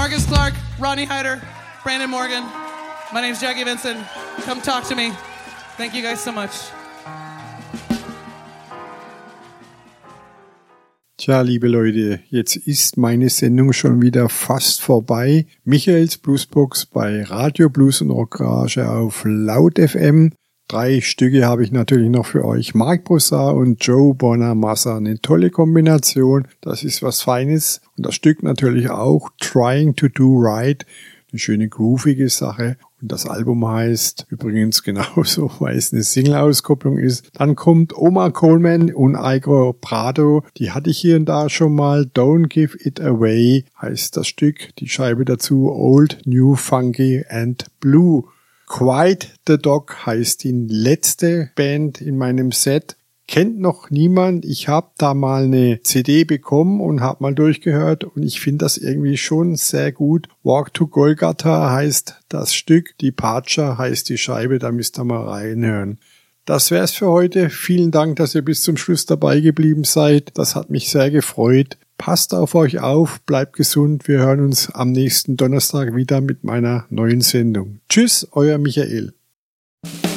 Marcus Clark, Rodney Heider, Brandon Morgan. My name's Jackie Vincent. Come talk to me. Thank you guys so much. Tja, liebe Leute, jetzt ist meine Sendung schon wieder fast vorbei. Michaels Bluesbox bei Radio Blues und Rockgarage auf Laut FM. 3 Stücke habe ich natürlich noch für euch. Mark Broussard und Joe Bonamassa. Eine tolle Kombination. Das ist was Feines. Und das Stück natürlich auch Trying to Do Right. Eine schöne groovige Sache. Und das Album heißt übrigens genauso, weil es eine Single-Auskopplung ist. Dann kommt Omar Coleman und Igor Prado. Die hatte ich hier und da schon mal. Don't Give It Away heißt das Stück. Die Scheibe dazu Old, New, Funky and Blue. Quiet the Dog heißt die letzte Band in meinem Set. Kennt noch niemand. Ich habe da mal eine CD bekommen und habe mal durchgehört und ich finde das irgendwie schon sehr gut. Walk to Golgotha heißt das Stück, Departure heißt die Scheibe, da müsst ihr mal reinhören. Das wär's für heute. Vielen Dank, dass ihr bis zum Schluss dabei geblieben seid. Das hat mich sehr gefreut. Passt auf euch auf, bleibt gesund. Wir hören uns am nächsten Donnerstag wieder mit meiner neuen Sendung. Tschüss, euer Michael.